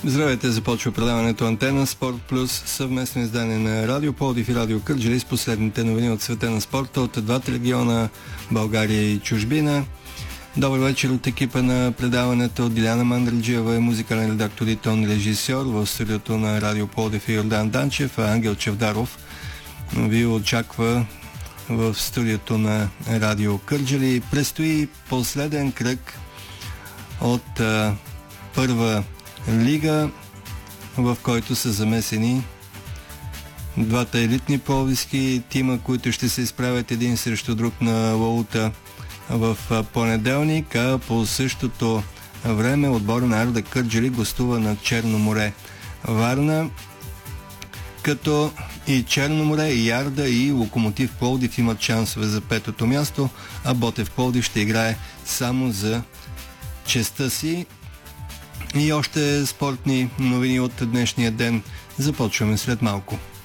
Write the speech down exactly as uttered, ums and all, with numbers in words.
Здравейте, започва предаването Антена Спорт Плюс, съвместно издание на Радио Пловдив и Радио Кърджали с последните новини от света на спорта от двата региона, България и чужбина. Добър вечер от екипа на предаването. Диляна Мандраджиева е музикален редактор и тон режисьор. В студиото на Радио Пловдив и Йордан Данчев, а Ангел Чавдаров ви очаква в студиото на Радио Кърджали. Предстои последен кръг от а, първа лига, в който са замесени двата елитни пловдивски тима, които ще се изправят един срещу друг на Лаута в понеделник, а по същото време отбора на Арда Кърджали гостува на Черно море Варна, като и Черно море, и Арда, и Локомотив Пловдив имат шансове за петото място, а Ботев Пловдив ще играе само за честта си. И още спортни новини от днешния ден започваме след малко.